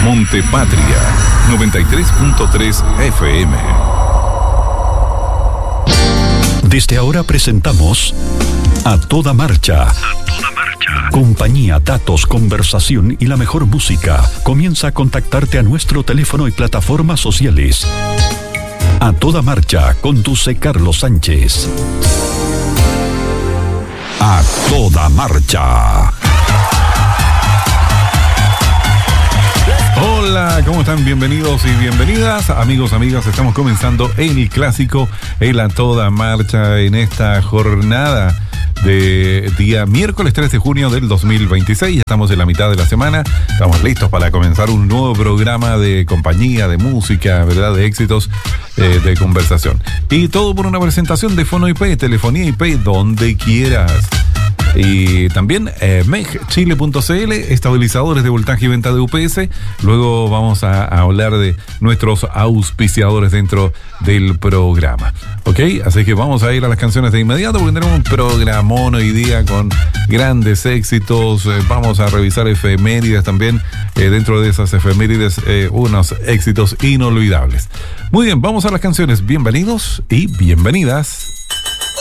Montepatria 93.3 FM. Desde ahora presentamos A Toda Marcha. Compañía, datos, conversación y la mejor música. Comienza a contactarte a nuestro teléfono y plataformas sociales. A Toda Marcha, conduce Carlos Sánchez. A Toda Marcha. Hola, ¿cómo están? Bienvenidos y bienvenidas, amigos, amigas. Estamos comenzando el clásico, el A Toda Marcha, en esta jornada de día miércoles 3 de junio del 2026. Ya estamos en la mitad de la semana. Estamos listos para comenzar un nuevo programa de compañía, de música, ¿verdad? De éxitos, de conversación. Y todo por una presentación de Fono IP, telefonía IP, donde quieras. Y también megchile.cl, estabilizadores de voltaje y venta de UPS. Luego vamos a hablar de nuestros auspiciadores dentro del programa. ¿Ok? Así que vamos a ir a las canciones de inmediato porque tenemos un programón hoy día con grandes éxitos. Vamos a revisar efemérides también. Dentro de esas efemérides, unos éxitos inolvidables. Muy bien, vamos a las canciones. Bienvenidos y bienvenidas.